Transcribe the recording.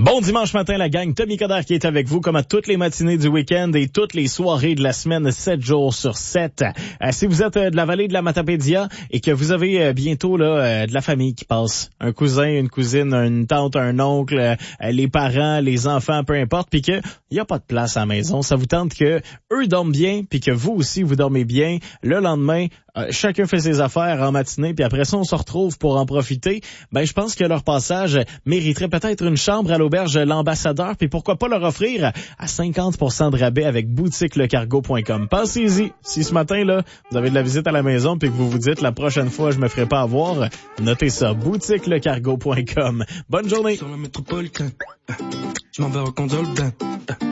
Bon dimanche matin, la gang. Tommy Coderre qui est avec vous comme à toutes les matinées du week-end et toutes les soirées de la semaine, 7 jours sur 7. Si vous êtes de la vallée de la Matapédia et que vous avez bientôt là de la famille qui passe, un cousin, une cousine, une tante, un oncle, les parents, les enfants, peu importe, puis que il y a pas de place à la maison, ça vous tente que eux dorment bien puis que vous aussi vous dormez bien. Le lendemain, chacun fait ses affaires en matinée puis après ça on se retrouve pour en profiter. Ben je pense que leur passage mériterait peut-être une chambre à l'auberge L'Ambassadeur, puis pourquoi pas leur offrir à 50% de rabais avec boutiquelecargo.com. Pensez-y, si ce matin là vous avez de la visite à la maison puis que vous vous dites la prochaine fois je me ferai pas avoir, notez ça, boutiquelecargo.com. Bonne journée. Sur la métropole, je m'en vais reconduire le bain.